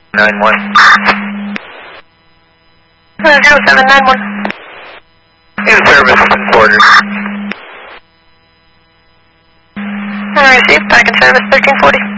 91. 0791. In service in quarters. Received, back in service 1340.